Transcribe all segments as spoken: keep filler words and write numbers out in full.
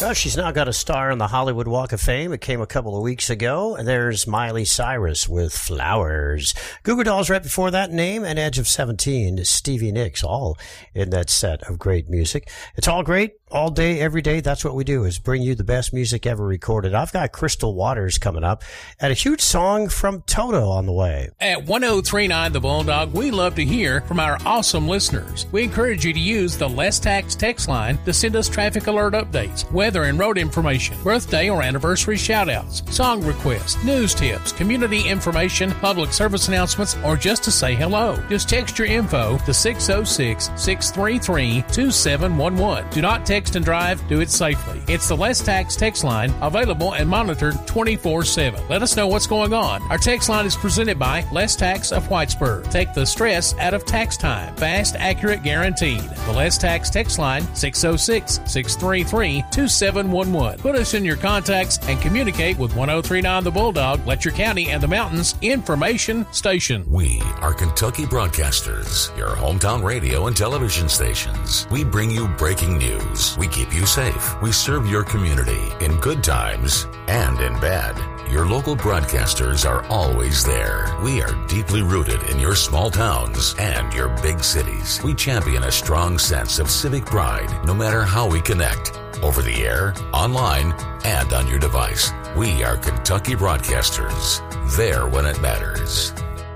Well, she's now got a star on the Hollywood Walk of Fame. It came a couple of weeks ago. And there's Miley Cyrus with Flowers. Goo Goo Dolls right before that name, and Edge of seventeen, Stevie Nicks, all in that set of great music. It's all great, all day, every day. That's what we do, is bring you the best music ever recorded. I've got Crystal Waters coming up, and a huge song from Toto on the way. At one oh three point nine The Bulldog, we love to hear from our awesome listeners. We encourage you to use the Less Tax text line to send us traffic alert updates, weather and road information, birthday or anniversary shout-outs, song requests, news tips, community information, public service announcements, or just to say hello. Just text your info to six oh six, six three three, two seven one one. Do not text and drive. Do it safely. It's the Less Tax text line, available and monitored twenty-four seven. Let us know what's going on. Our text line is presented by Less Tax of Whitesburg. Take the stress out of tax time. Fast, accurate, guaranteed. The Less Tax text line, six oh six, six three three, two seven one one. Put us in your contacts and communicate with one oh three point nine The Bulldog, Letcher County and the Mountains Information Station. We are Kentucky Broadcasters, your hometown radio and television stations. We bring you breaking news. We keep you safe. We serve your community in good times and in bad. Your local broadcasters are always there. We are deeply rooted in your small towns and your big cities. We champion a strong sense of civic pride, no matter how we connect. Over the air, online, and on your device. We are Kentucky Broadcasters. There when it matters.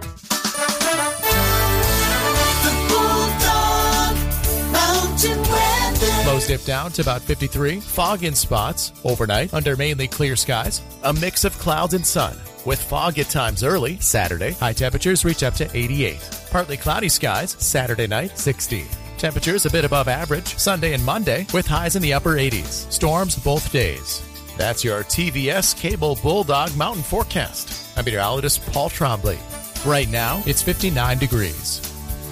Lows dip down to about fifty-three. Fog in spots overnight under mainly clear skies. A mix of clouds and sun with fog at times early Saturday. High temperatures reach up to eighty-eight. Partly cloudy skies Saturday night, sixty. Temperatures a bit above average Sunday and Monday with highs in the upper eighties. Storms both days. That's your T V S Cable Bulldog Mountain Forecast. I'm meteorologist Paul Trombley. Right now, it's fifty-nine degrees.